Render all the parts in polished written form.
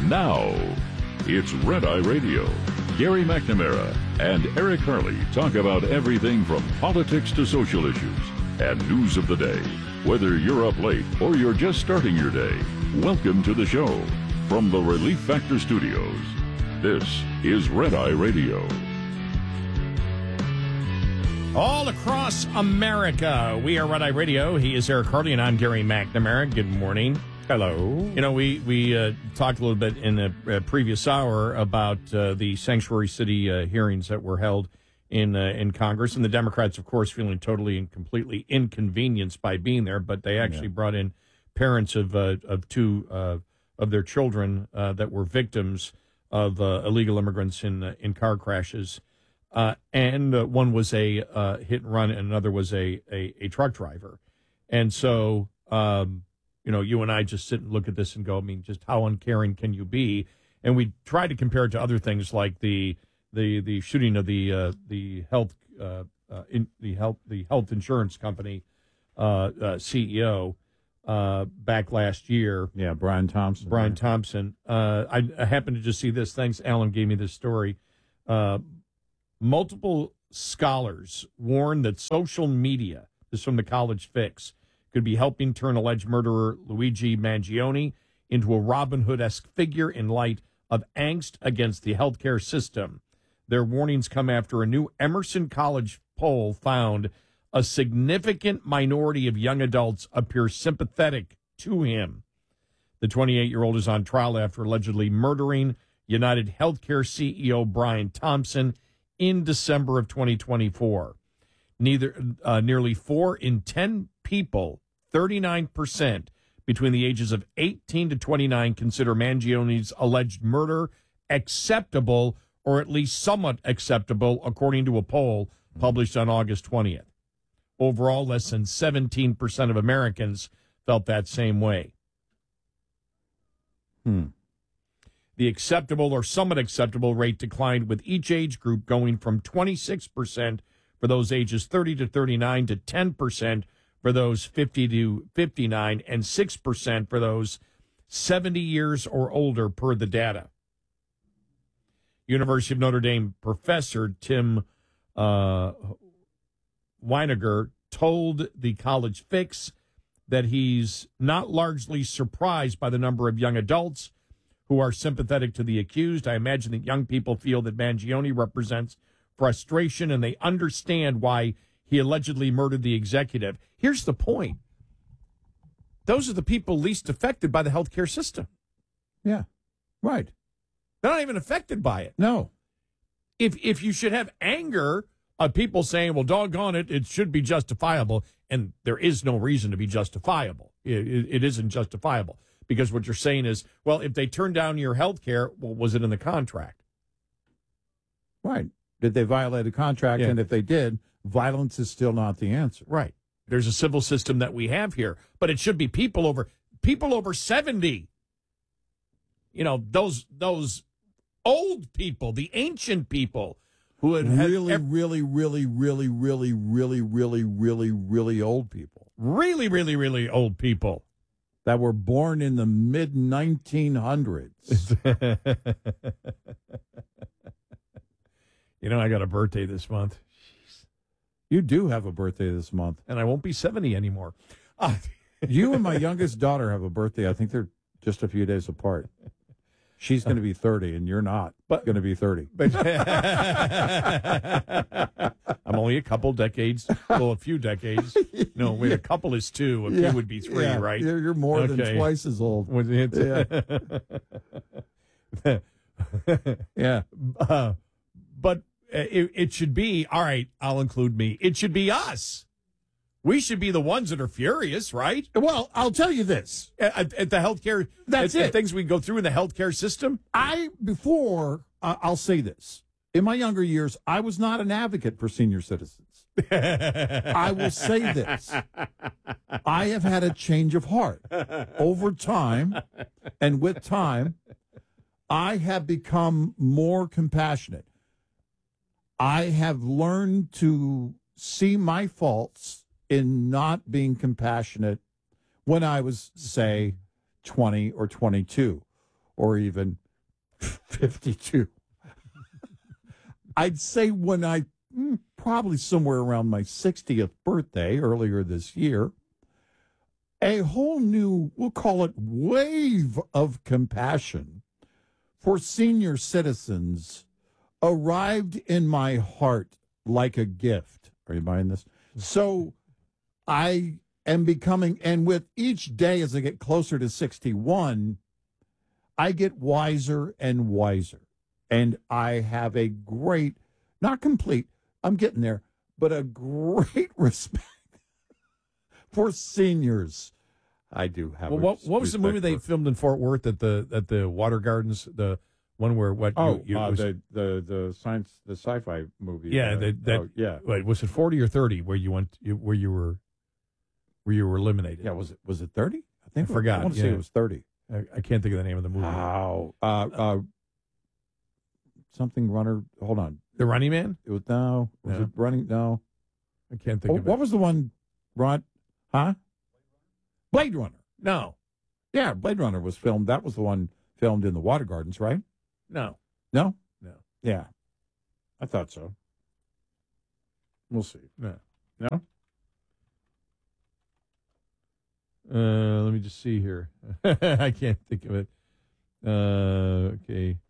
Now, it's Red Eye Radio. Gary McNamara and Eric Harley talk about everything from politics to social issues and news of the day. Whether you're up late or you're just starting your day, welcome to the show. From the Relief Factor Studios, this is Red Eye Radio. All across America, we are Red Eye Radio. He is Eric Harley, and I'm Gary McNamara. Good morning. Hello. You know, we talked a little bit in the previous hour about the sanctuary city hearings that were held in Congress, and the Democrats, of course, feeling totally and completely inconvenienced by being there. But they actually brought in parents of two of their children that were victims of illegal immigrants in car crashes, and one was a hit and run, and another was a truck driver, and so. You know, you and I just sit and look at this and go, I mean, just how uncaring can you be? And we try to compare it to other things like the shooting of the health insurance company CEO back last year. Yeah, Brian Thompson. Brian Thompson. I happened to just see this. Thanks, Alan gave me this story. Multiple scholars warn that social media, this is from the College Fix, could be helping turn alleged murderer Luigi Mangione into a Robin Hood-esque figure in light of angst against the healthcare system. Their warnings come after a new Emerson College poll found a significant minority of young adults appear sympathetic to him. The 28-year-old is on trial after allegedly murdering United Healthcare CEO Brian Thompson in December of 2024. Nearly 4 in 10 people, 39%, between the ages of 18 to 29 consider Mangione's alleged murder acceptable, or at least somewhat acceptable, according to a poll published on August 20th. Overall, less than 17% of Americans felt that same way. The acceptable or somewhat acceptable rate declined with each age group going from 26% for those ages 30 to 39 to 10% for those 50 to 59 and 6% for those 70 years or older per the data. University of Notre Dame professor Tim Weiniger told the College Fix that he's not largely surprised by the number of young adults who are sympathetic to the accused. I imagine that young people feel that Mangione represents frustration, and they understand why he allegedly murdered the executive. Here's the point. Those are the people least affected by the healthcare system. Yeah, right. They're not even affected by it. No. If you should have anger of people saying, well, doggone it, it should be justifiable, and there is no reason to be justifiable. It isn't justifiable, because what you're saying is, well, if they turn down your health care, well, was it in the contract? Right. Did they violate a contract? Yeah. And if they did, violence is still not the answer. Right. There's a civil system that we have here, but it should be people over 70. You know, those old people, the ancient people who had really old people. Really old people. That were born in the mid-1900s. You know, I got a birthday this month. Jeez. You do have a birthday this month. And I won't be 70 anymore. You and my youngest daughter have a birthday. I think they're just a few days apart. She's going to be 30, and you're not going to be 30. But I'm only a couple decades. Well, a few decades. No, wait, a couple is 2. A few would be 3, right? You're more than twice as old. Yeah. But it should be, all right, I'll include me. It should be us. We should be the ones that are furious, right? Well, I'll tell you this. At the healthcare, That's at it. Things we go through in the healthcare system. I'll say this. In my younger years, I was not an advocate for senior citizens. I will say this. I have had a change of heart over time, and with time, I have become more compassionate. I have learned to see my faults in not being compassionate when I was, say, 20 or 22, or even 52. I'd say when probably somewhere around my 60th birthday earlier this year, a whole new, we'll call it wave of compassion for senior citizens arrived in my heart like a gift. Are you buying this? So I am becoming, and with each day as I get closer to 61, I get wiser and wiser. And I have a great, not complete, I'm getting there, but a great respect for seniors. I do have. Well, what was the movie they filmed in Fort Worth at the Water Gardens? The one where what? The sci-fi movie. Yeah, yeah. Wait, was it 40 or 30 where you went where you were eliminated? Yeah, was it 30? I forgot. I want to say it was 30. I can't think of the name of the movie. Wow. Something Runner. Hold on. The Running Man? It was no. Was it Running? No. I can't think of it. What was the one? Huh? Blade Runner. No. Yeah, Blade Runner was filmed. That was the one filmed in the Water Gardens, right? No. No? No. Yeah. I thought so. We'll see. No. No? Let me just see here. I can't think of it. Okay.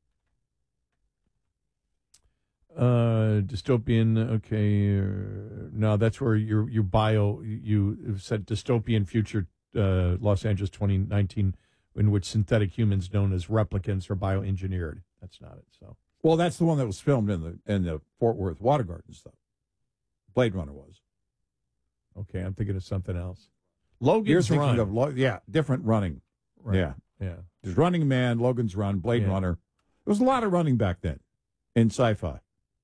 Dystopian. Okay. No, that's where you said dystopian future. Los Angeles 2019, in which synthetic humans known as replicants are bioengineered. That's not it. So. Well, that's the one that was filmed in the Fort Worth Water Gardens, though. Blade Runner was. Okay, I'm thinking of something else. Logan's You're thinking Run. of different running. Right. Yeah. There's Running Man, Logan's Run, Blade Runner. There was a lot of running back then in sci-fi.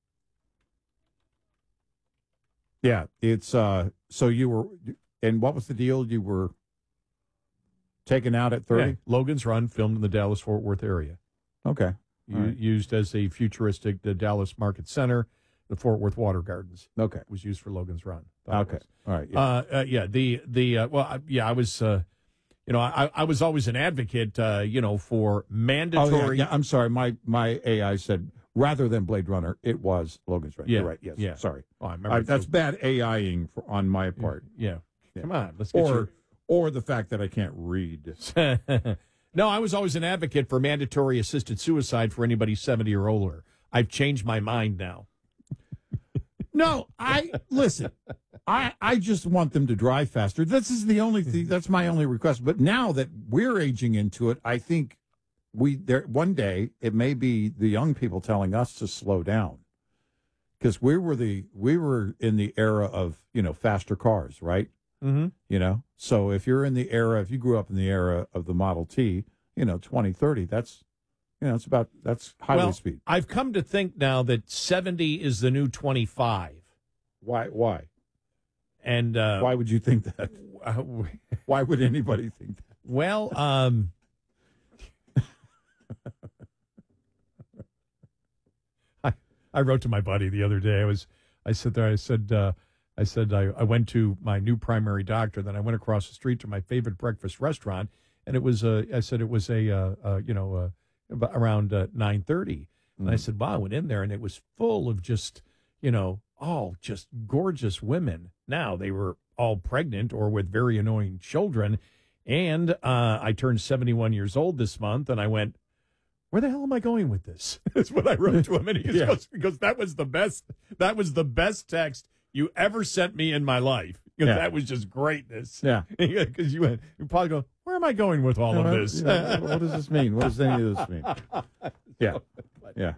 Yeah, it's so you were, and what was the deal? You were taken out at 30? Yeah. Logan's Run, filmed in the Dallas-Fort Worth area. Okay. Used as a futuristic, the Dallas Market Center, the Fort Worth Water Gardens. Okay. Was used for Logan's Run. Okay. All right. Yeah. I was, I was always an advocate, for mandatory. Oh, yeah. I'm sorry. My AI said rather than Blade Runner, it was Logan's Run. Yeah. You're right. Yes. Yeah. Sorry. Oh, I remember that's bad AIing on my part. Yeah. Come on. Let's get or the fact that I can't read. No, I was always an advocate for mandatory assisted suicide for anybody 70 or older. I've changed my mind now. No, listen. I just want them to drive faster. This is the only thing. That's my only request. But now that we're aging into it, I think one day it may be the young people telling us to slow down, because we were in the era of faster cars, right? Mm-hmm. So if you grew up in the era of the Model T, 2030, that's that's highway speed. I've come to think now that 70 is the new 25. Why? And why would you think that? Why would anybody think that? Well, I wrote to my buddy the other day. I went to my new primary doctor. Then I went across the street to my favorite breakfast restaurant, and it was around 9:30. And I said, wow, I went in there, and it was full of just all just gorgeous women. Now they were all pregnant or with very annoying children. And I turned 71 years old this month, and I went, where the hell am I going with this? That's what I wrote to him, and he goes, that was the best text you ever sent me in my life. Because that was just greatness. Yeah. Because you probably go, where am I going with all of this? What does this mean? What does any of this mean? Yeah. Yeah.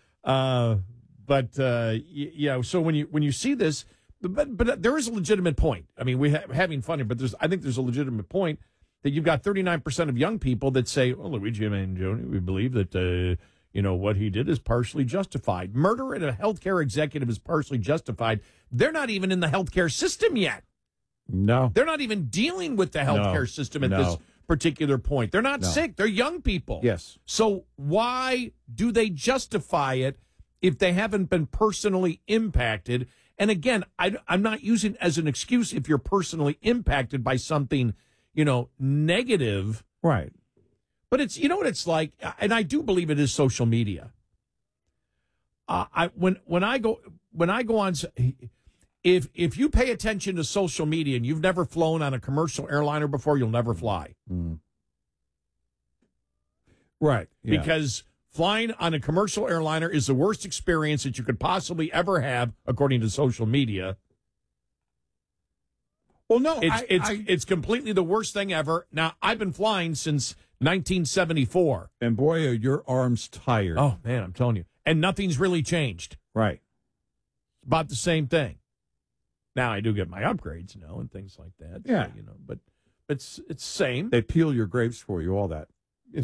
So when you see this, but there is a legitimate point. I mean, we're having fun here, but I think there's a legitimate point that you've got 39% of young people that say, well, Luigi Mangione, we believe that, what he did is partially justified. Murder in a healthcare executive is partially justified. They're not even in the healthcare system yet. No. They're not even dealing with the healthcare system at this particular point. They're not sick. They're young people. Yes. So why do they justify it if they haven't been personally impacted? And again, I'm not using it as an excuse if you're personally impacted by something, negative. Right. But it's, you know what it's like, and I do believe it is social media. When I go on, if you pay attention to social media and you've never flown on a commercial airliner before, you'll never fly. Mm. Right. Yeah. Because flying on a commercial airliner is the worst experience that you could possibly ever have, according to social media. Well, no, it's completely the worst thing ever. Now, I've been flying since 1974. And boy, are your arms tired. Oh, man, I'm telling you. And nothing's really changed. Right. It's about the same thing. Now, I do get my upgrades, and things like that. Yeah. So, but it's same. They peel your grapes for you, all that.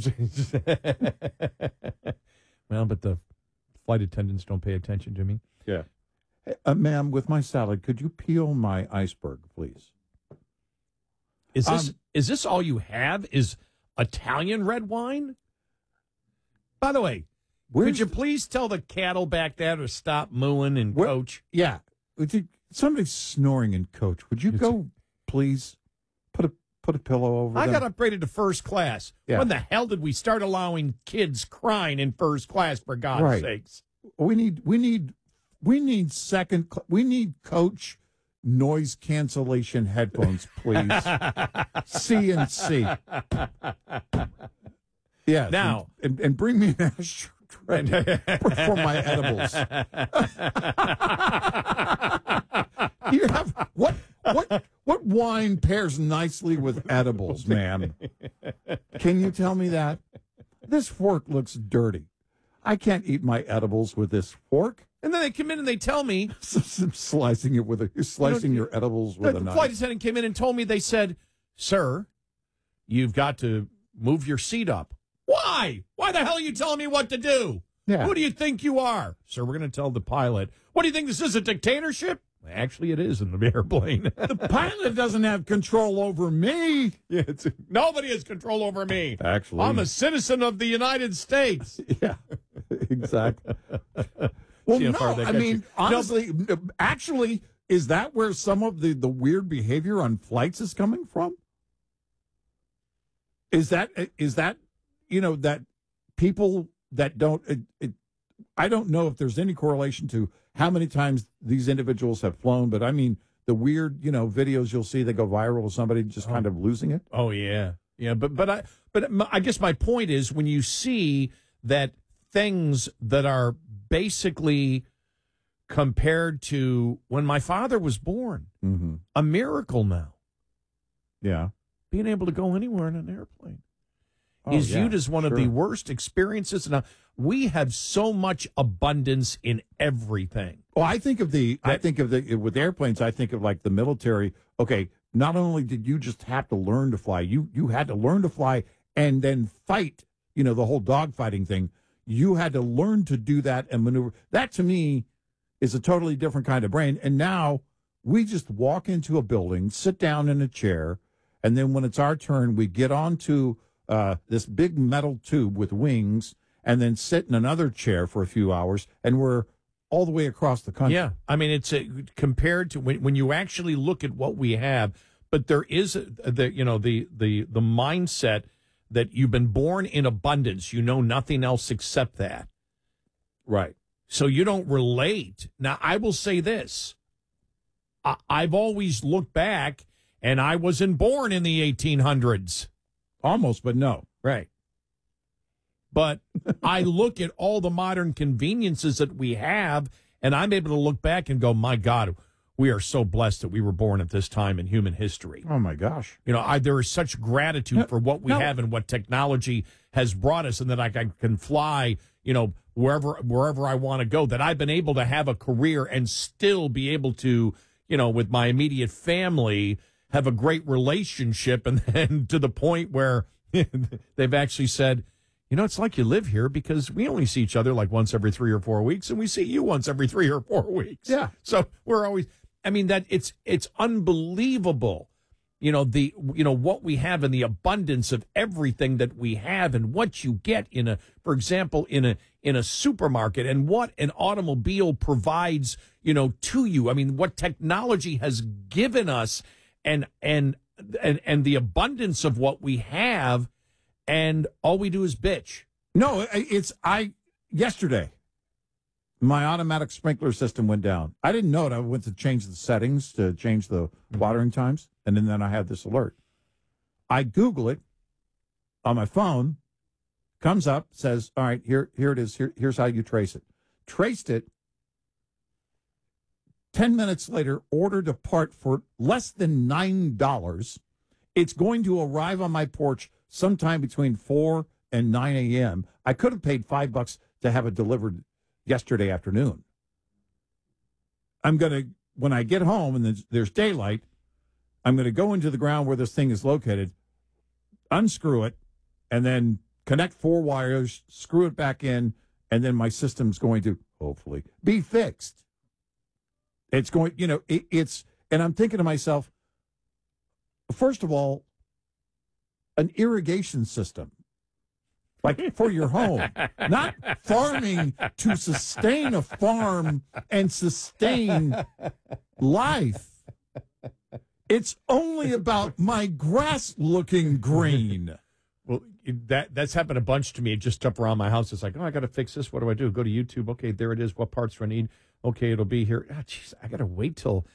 Well, but the flight attendants don't pay attention to me. Yeah. Hey, ma'am, with my salad, could you peel my iceberg, please? Is this all you have? Is Italian red wine? By the way, could you please tell the cattle back there to stop mooing and coach? Yeah. Somebody's snoring in coach. Would you go, please, put a pillow over I them? got upgraded to first class. Yeah. When the hell did we start allowing kids crying in first class, for God's sakes? We need coach noise cancellation headphones, please. C&C. Yeah. Now and bring me an ashtray for my edibles. You have what wine pairs nicely with edibles, ma'am? Can you tell me that? This fork looks dirty. I can't eat my edibles with this fork. And then they come in and they tell me, slicing your edibles with a the knife. flight attendant came in and told me, they said, "Sir, you've got to move your seat up." Why? Why the hell are you telling me what to do? Yeah. Who do you think you are? Sir, we're going to tell the pilot. What do you think, this is a dictatorship? Actually, it is in the airplane. The pilot doesn't have control over me. Yeah, nobody has control over me. Actually, I'm a citizen of the United States. Yeah, exactly. Well, no, I mean, honestly, actually, is that where some of the weird behavior on flights is coming from? Is that that people that don't? I don't know if there's any correlation to how many times these individuals have flown, but I mean the weird, videos you'll see that go viral of somebody just kind of losing it. Oh yeah, yeah. But I guess my point is, when you see that things that are basically compared to when my father was born, a miracle now. Yeah, being able to go anywhere in an airplane is viewed as one of the worst experiences. Now, we have so much abundance in everything. Well, I think of with airplanes, I think of like the military. Okay, not only did you just have to learn to fly, you had to learn to fly and then fight, the whole dogfighting thing. You had to learn to do that and maneuver. That to me is a totally different kind of brain. And now we just walk into a building, sit down in a chair, and then when it's our turn, we get onto this big metal tube with wings and then sit in another chair for a few hours, and we're all the way across the country. Yeah, I mean, it's compared to when you actually look at what we have, but there is the mindset that you've been born in abundance. You know nothing else except that. Right. So you don't relate. Now, I will say this. I've always looked back, and I wasn't born in the 1800s. Almost, but no. Right. But I look at all the modern conveniences that we have, and I'm able to look back and go, my God, we are so blessed that we were born at this time in human history. Oh, my gosh. There is such gratitude for what we have and what technology has brought us, and that I can fly, wherever I want to go, that I've been able to have a career and still be able to, with my immediate family, have a great relationship, and to the point where they've actually said, it's like you live here, because we only see each other like once every 3 or 4 weeks, and we see you once every 3 or 4 weeks. Yeah. So we're always, that it's unbelievable, what we have and the abundance of everything that we have, and what you get for example, in a supermarket, and what an automobile provides, to you. What technology has given us, and the abundance of what we have. and all we do is bitch. No, yesterday, my automatic sprinkler system went down. I didn't know it. I went to change the settings to change the watering times, and then I had this alert. I Google it on my phone, comes up, says, all right, here it is. Here's how you trace it. Traced it. 10 minutes later, ordered a part for less than $9. It's going to arrive on my porch sometime between 4 and 9 a.m. I could have paid $5 to have it delivered yesterday afternoon. When I get home and there's daylight, I'm going to go into the ground where this thing is located, unscrew it, and then connect 4 wires, screw it back in, and then my system's going to, hopefully, be fixed. It's going, and I'm thinking to myself, first of all, an irrigation system, like for your home, not farming to sustain a farm and sustain life. It's only about my grass looking green. Well, that's happened a bunch to me just up around my house. It's like, I got to fix this. What do I do? Go to YouTube. Okay, there it is. What parts do I need? Okay, it'll be here. Jeez, I got to wait till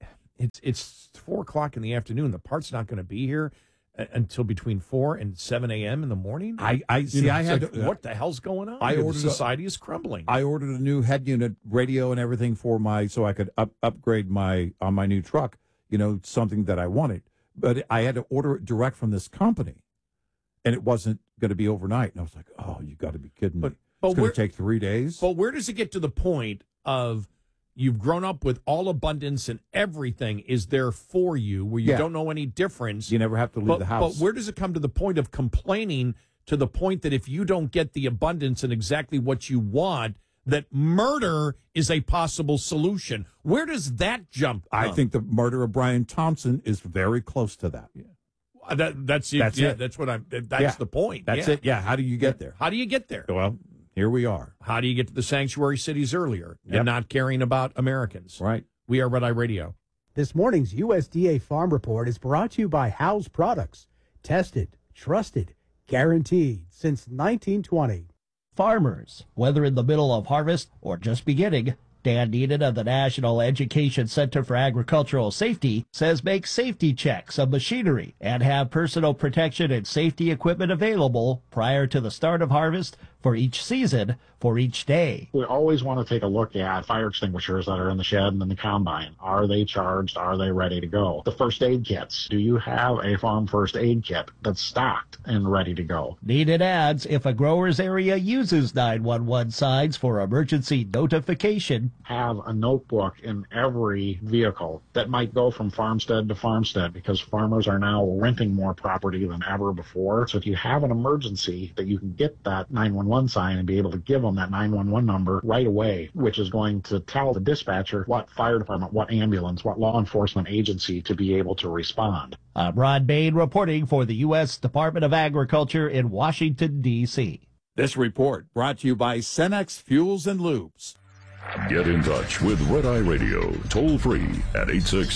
it's 4 o'clock in the afternoon. The part's not going to be here until between 4 and 7 a.m. in the morning. I see. I had what the hell's going on? I ordered society is crumbling. I ordered a new head unit, radio, and everything for so I could upgrade on my new truck. Something that I wanted, but I had to order it direct from this company, and it wasn't going to be overnight. And I was like, "Oh, you got to be kidding me! It's going to take 3 days." But where does it get to the point of you've grown up with all abundance and everything is there for you, where you don't know any difference? You never have to leave the house. But where does it come to the point of complaining to the point that if you don't get the abundance and exactly what you want, that murder is a possible solution? Where does that jump from? I think the murder of Brian Thompson is very close to that. Yeah. That's it. That's what I'm. That's the point. That's it. Yeah. How do you get there? How do you get there? Well, here we are. How do you get to the sanctuary cities earlier and not caring about Americans? Right. We are Red Eye Radio. This morning's USDA Farm Report is brought to you by House Products. Tested, trusted, guaranteed since 1920. Farmers, whether in the middle of harvest or just beginning, Dan Neenan of the National Education Center for Agricultural Safety says make safety checks of machinery and have personal protection and safety equipment available prior to the start of harvest for each season, for each day. We always want to take a look at fire extinguishers that are in the shed and in the combine. Are they charged? Are they ready to go? The first aid kits. Do you have a farm first aid kit that's stocked and ready to go? Neenan adds if a grower's area uses 911 signs for emergency notification, have a notebook in every vehicle that might go from farmstead to farmstead, because farmers are now renting more property than ever before. So if you have an emergency, that you can get that 911 sign and be able to give them that 911 number right away, which is going to tell the dispatcher what fire department, what ambulance, what law enforcement agency to be able to respond. I'm Ron Bain reporting for the U.S. Department of Agriculture in Washington, D.C. This report brought to you by Cenex Fuels and Lubes. Get in touch with Red Eye Radio, toll free at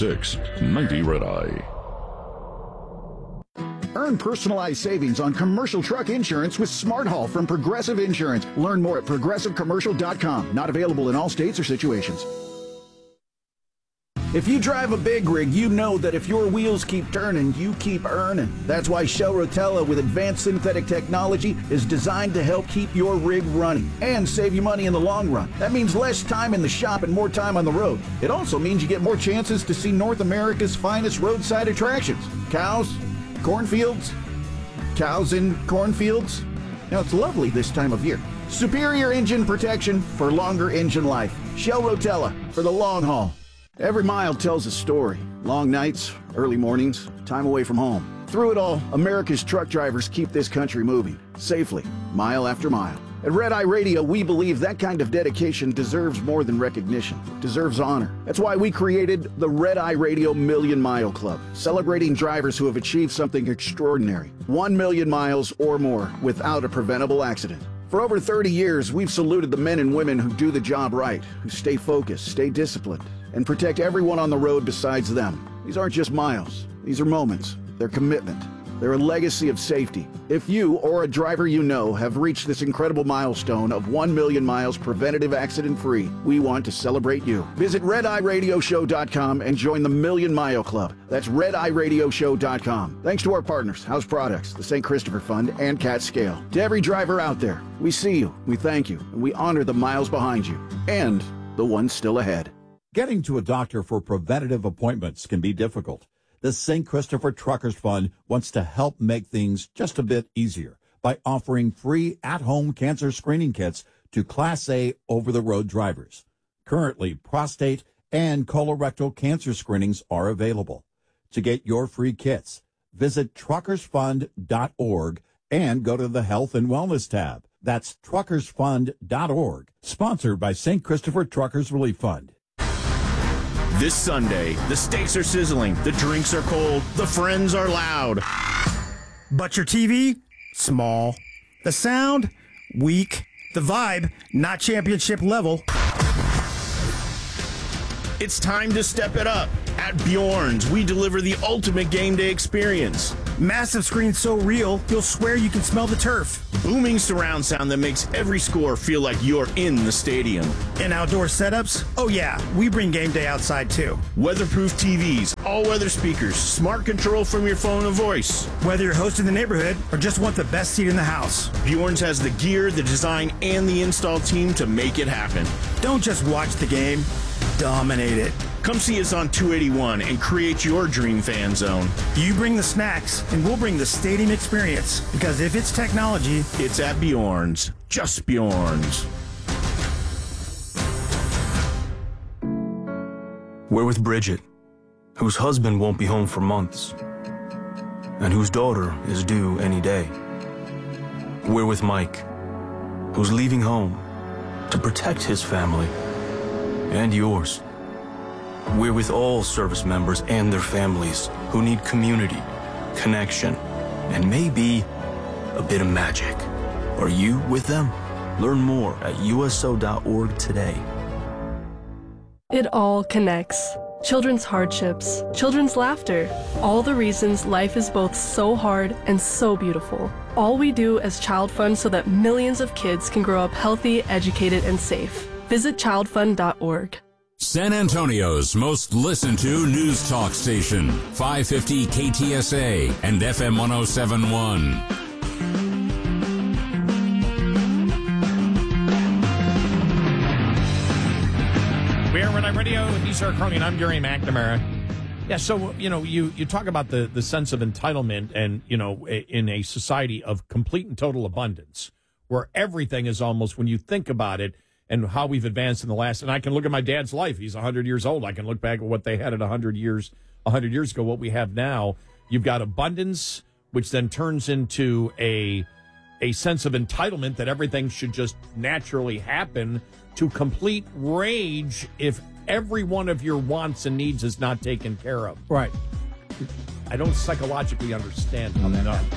866-90-RED-EYE. Earn personalized savings on commercial truck insurance with Smart Haul from Progressive Insurance. Learn more at progressivecommercial.com. Not available in all states or situations. If you drive a big rig, you know that if your wheels keep turning, you keep earning. That's why Shell Rotella with advanced synthetic technology is designed to help keep your rig running and save you money in the long run. That means less time in the shop and more time on the road. It also means you get more chances to see North America's finest roadside attractions. Cows, cornfields, cows in cornfields. Now, it's lovely this time of year. Superior engine protection for longer engine life. Shell Rotella for the long haul. Every mile tells a story. Long nights, early mornings, time away from home. Through it all, America's truck drivers keep this country moving, safely, mile after mile. At Red Eye Radio, we believe that kind of dedication deserves more than recognition. It deserves honor. That's why we created the Red Eye Radio Million Mile Club, celebrating drivers who have achieved something extraordinary. 1 million miles or more without a preventable accident. For over 30 years, we've saluted the men and women who do the job right, who stay focused, stay disciplined, and protect everyone on the road besides them. These aren't just miles. These are moments. They're commitment. They're a legacy of safety. If you or a driver you know have reached this incredible milestone of 1 million miles preventative accident-free, we want to celebrate you. Visit RedEyeRadioShow.com and join the Million Mile Club. That's RedEyeRadioShow.com. Thanks to our partners, House Products, the St. Christopher Fund, and Cat Scale. To every driver out there, we see you, we thank you, and we honor the miles behind you and the ones still ahead. Getting to a doctor for preventative appointments can be difficult. The St. Christopher Truckers Fund wants to help make things just a bit easier by offering free at-home cancer screening kits to Class A over-the-road drivers. Currently, prostate and colorectal cancer screenings are available. To get your free kits, visit truckersfund.org and go to the Health and Wellness tab. That's truckersfund.org, sponsored by St. Christopher Truckers Relief Fund. This Sunday, the steaks are sizzling, the drinks are cold, the friends are loud. But your TV? Small. The sound? Weak. The vibe? Not championship level. It's time to step it up. At Bjorn's, we deliver the ultimate game day experience. Massive screen so real, you'll swear you can smell the turf. Booming surround sound that makes every score feel like you're in the stadium. And outdoor setups? Oh yeah, we bring game day outside too. Weatherproof TVs, all-weather speakers, smart control from your phone and voice. Whether you're hosting the neighborhood or just want the best seat in the house, Bjorn's has the gear, the design, and the install team to make it happen. Don't just watch the game, dominate it. Come see us on 281 and create your dream fan zone. You bring the snacks, and we'll bring the stadium experience. Because if it's technology, it's at Bjorn's. Just Bjorn's. We're with Bridget, whose husband won't be home for months, and whose daughter is due any day. We're with Mike, who's leaving home to protect his family and yours. We're with all service members and their families who need community, connection, and maybe a bit of magic. Are you with them? Learn more at USO.org today. It all connects. Children's hardships, children's laughter, all the reasons life is both so hard and so beautiful. All we do as Child Fund so that millions of kids can grow up healthy, educated, and safe. Visit childfund.org. San Antonio's most listened to news talk station, 550 KTSA and FM 1071. We are Red Eye Radio. He's Eric Carney, and I'm Gary McNamara. Yeah, so, you talk about the sense of entitlement and, in a society of complete and total abundance, where everything is almost, when you think about it, and how we've advanced in the last, and I can look at my dad's life. He's 100 years old. I can look back at what they had at 100 years ago, what we have now. You've got abundance, which then turns into a sense of entitlement that everything should just naturally happen, to complete rage if every one of your wants and needs is not taken care of. Right. I don't psychologically understand how that happens.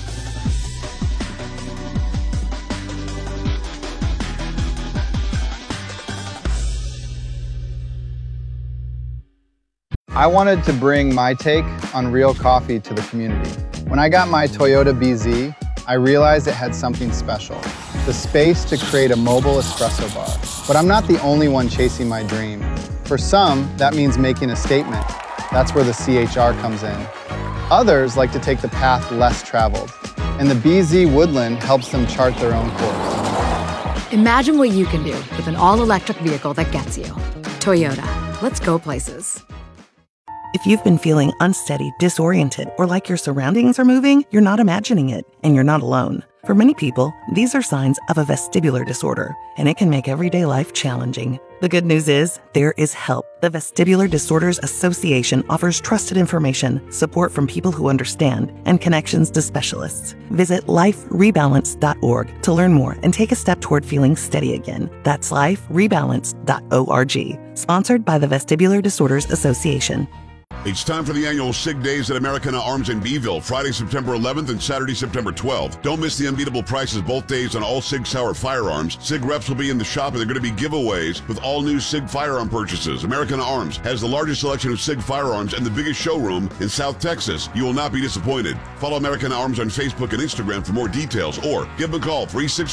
I wanted to bring my take on real coffee to the community. When I got my Toyota BZ, I realized it had something special, the space to create a mobile espresso bar. But I'm not the only one chasing my dream. For some, that means making a statement. That's where the CHR comes in. Others like to take the path less traveled, and the BZ Woodland helps them chart their own course. Imagine what you can do with an all-electric vehicle that gets you. Toyota, let's go places. If you've been feeling unsteady, disoriented, or like your surroundings are moving, you're not imagining it, and you're not alone. For many people, these are signs of a vestibular disorder, and it can make everyday life challenging. The good news is, there is help. The Vestibular Disorders Association offers trusted information, support from people who understand, and connections to specialists. Visit liferebalance.org to learn more and take a step toward feeling steady again. That's liferebalance.org. Sponsored by the Vestibular Disorders Association. It's time for the annual SIG Days at Americana Arms in Beeville, Friday, September 11th and Saturday, September 12th. Don't miss the unbeatable prices both days on all SIG Sauer firearms. SIG reps will be in the shop, and they're going to be giveaways with all new SIG firearm purchases. Americana Arms has the largest selection of SIG firearms and the biggest showroom in South Texas. You will not be disappointed. Follow Americana Arms on Facebook and Instagram for more details, or give them a call,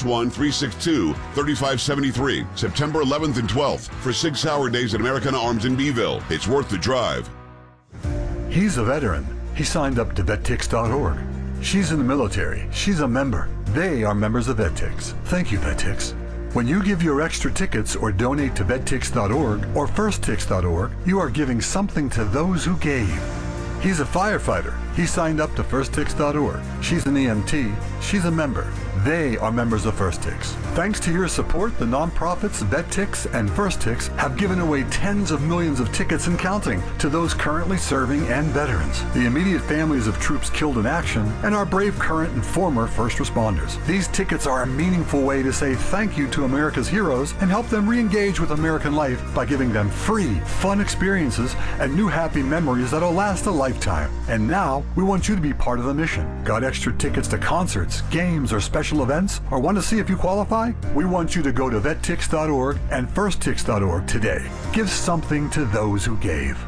361-362-3573. September 11th and 12th for SIG Sauer Days at Americana Arms in Beeville. It's worth the drive. He's a veteran. He signed up to VetTix.org. She's in the military. She's a member. They are members of VetTix. Thank you, VetTix. When you give your extra tickets or donate to VetTix.org or FirstTix.org, you are giving something to those who gave. He's a firefighter. He signed up to FirstTix.org. She's an EMT. She's a member. They are members of FirstTix. Thanks to your support, the nonprofits VetTix and FirstTix have given away tens of millions of tickets and counting to those currently serving and veterans, the immediate families of troops killed in action, and our brave current and former first responders. These tickets are a meaningful way to say thank you to America's heroes and help them re-engage with American life by giving them free, fun experiences and new happy memories that'll last a lifetime. And now, we want you to be part of the mission. Got extra tickets to concerts, games, or special events, or want to see if you qualify? We want you to go to VetTix.org and FirstTix.org today. Give something to those who gave.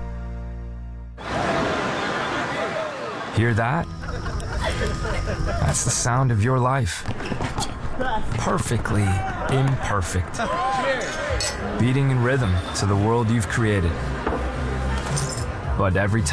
Hear that? That's the sound of your life. Perfectly imperfect. Beating in rhythm to the world you've created. But every time